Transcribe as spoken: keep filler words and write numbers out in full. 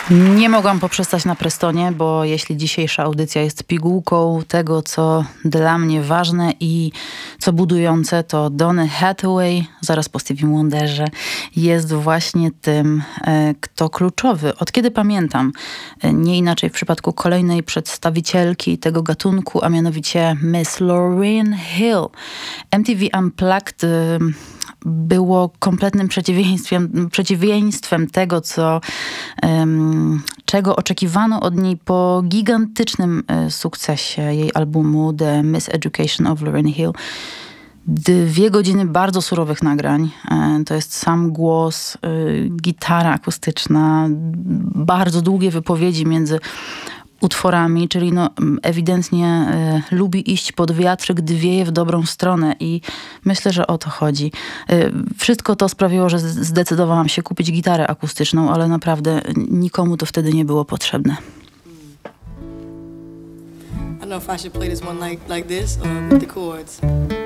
Nie mogłam poprzestać na Prestonie, bo jeśli dzisiejsza audycja jest pigułką tego, co dla mnie ważne i co budujące, to Donny Hathaway, zaraz po Stevie Wonderze, jest właśnie tym, kto kluczowy. Od kiedy pamiętam, nie inaczej w przypadku kolejnej przedstawicielki tego gatunku, a mianowicie Miss Lauryn Hill. M T V Unplugged było kompletnym przeciwieństwem, przeciwieństwem tego, co, um, czego oczekiwano od niej po gigantycznym e, sukcesie jej albumu The Miseducation of Lauryn Hill. Dwie godziny bardzo surowych nagrań. E, to jest sam głos, e, gitara akustyczna, bardzo długie wypowiedzi między utworami, czyli no, ewidentnie y, lubi iść pod wiatr, gdy wieje w dobrą stronę i myślę, że o to chodzi. Y, wszystko to sprawiło, że zdecydowałam się kupić gitarę akustyczną, ale naprawdę nikomu to wtedy nie było potrzebne. I don't know if I should play this one like, like this or with the chords.